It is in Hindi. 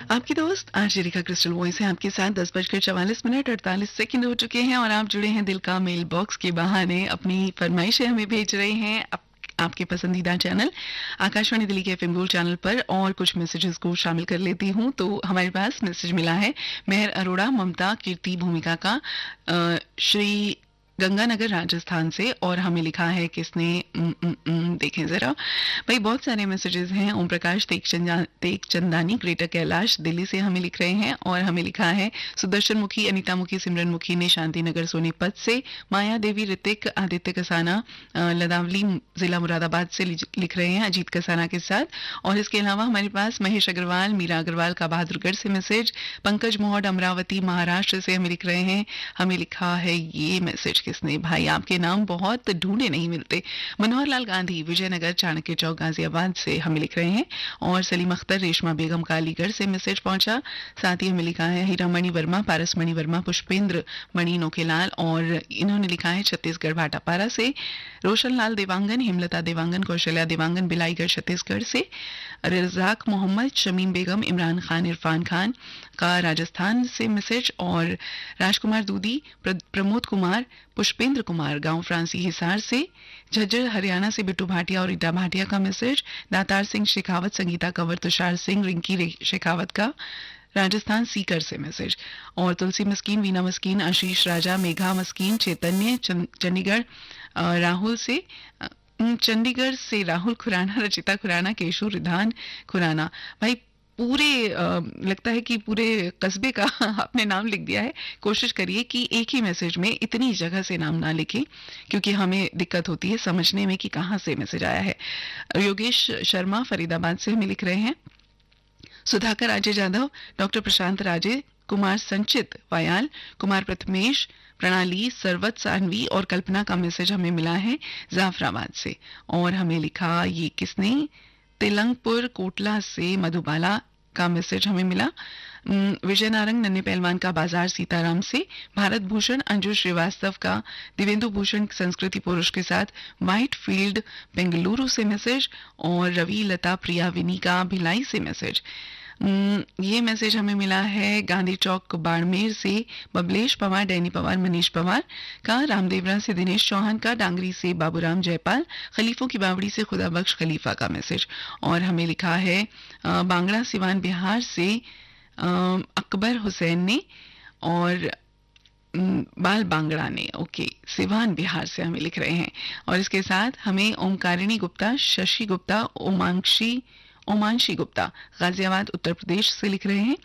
आपकी दोस्त आरजे रेखा क्रिस्टल वॉइस है आपके साथ 10:44 48 सेकंड हो चुके हैं और आप जुड़े हैं दिल का मेल बॉक्स के बहाने अपनी फरमाइशें हमें भेज रहे हैं आपके पसंदीदा चैनल आकाशवाणी दिल्ली के एफएम गोल्ड चैनल पर। और कुछ मैसेजेस को शामिल कर लेती हूं तो हमारे पास मैसेज मिला है मेहर अरोड़ा ममता कीर्ति भूमिका का श्री गंगानगर राजस्थान से। और हमें लिखा है किसने देखें जरा भाई, बहुत सारे मैसेजेस हैं। ओम प्रकाश तेगचंदानी ग्रेटर कैलाश दिल्ली से हमें लिख रहे हैं और हमें लिखा है सुदर्शन मुखी अनीता मुखी सिमरन मुखी ने शांति नगर सोनीपत से। माया देवी ऋतिक आदित्य कसाना लदावली जिला मुरादाबाद से लिख रहे हैं अजीत कसाना के साथ। और इसके अलावा हमारे पास महेश अग्रवाल मीरा अग्रवाल का बहादुरगढ़ से मैसेज। पंकज मोहड अमरावती महाराष्ट्र से हमें लिख रहे हैं। हमें लिखा है ये मैसेज किसने भाई, आपके नाम बहुत ढूंढे नहीं मिलते। मनोहर लाल गांधी विजयनगर चाणक्य चौक गाजियाबाद से हमें लिख रहे हैं। और सलीम अख्तर रेशमा बेगम का अलीगढ़ से मैसेज पहुंचा। साथ ही हमें लिखा है हीरामणि वर्मा पारसमणि वर्मा पुष्पेंद्र मणि नोकेलाल और इन्होंने लिखा है छत्तीसगढ़ भाटापारा से। रोशन लाल देवांगन हेमलता देवांगन कौशल्या देवांगन बिलाईगढ़ छत्तीसगढ़ से। रजाक मोहम्मद शमीम बेगम इमरान खान इरफान खान का राजस्थान से मैसेज। और राजकुमार दूधी प्रमोद कुमार पुष्पेंद्र कुमार गांव फ्रांसी हिसार से। झज्जर हरियाणा से बिट्टू भाटिया और ईटा भाटिया का मैसेज। दातार सिंह शेखावत संगीता कंवर तुषार सिंह रिंकी शेखावत का राजस्थान सीकर से मैसेज। और तुलसी मस्कीन वीना मस्कीन आशीष राजा मेघा मस्कीन चैतन्य चंडीगढ़ राहुल से चंडीगढ़ से राहुल खुराना रचिता खुराना केशु रिधान खुराना। भाई पूरे लगता है कि पूरे कस्बे का आपने नाम लिख दिया है। कोशिश करिए कि एक ही मैसेज में इतनी जगह से नाम ना लिखें क्योंकि हमें दिक्कत होती है समझने में कि कहाँ से मैसेज आया है। योगेश शर्मा फरीदाबाद से हमें लिख रहे हैं। सुधाकर राजे जाधव डॉक्टर प्रशांत राजे कुमार संचित वायाल कुमार प्रथमेश प्रणाली सरवत सानवी और कल्पना का मैसेज हमें मिला है जाफराबाद से। और हमें लिखा ये किसने तेलंगपुर कोटला से मधुबाला का मैसेज हमें मिला। विजय नारंग नन्हे पहलवान का बाजार सीताराम से। भारत भूषण अंजू श्रीवास्तव का दिवेंदु भूषण संस्कृति पुरुष के साथ व्हाइट फील्ड बेंगलुरु से मैसेज। और रवि लता प्रिया विनी का भिलाई से मैसेज। ये मैसेज हमें मिला है गांधी चौक बाड़मेर से। बबलेश पवार डैनी पवार मनीष पवार का रामदेवरा से दिनेश चौहान का डांगरी से बाबूराम जयपाल खलीफों की बावड़ी से खुदा बख्श खलीफा का मैसेज। और हमें लिखा है बांगड़ा सिवान बिहार से अकबर हुसैन ने और बाल बांगड़ा ने ओके सिवान बिहार से हमें लिख रहे हैं। और इसके साथ हमें ओमकारिणी गुप्ता शशि गुप्ता ओमांशी गुप्ता गाजियाबाद उत्तर प्रदेश से लिख रहे हैं।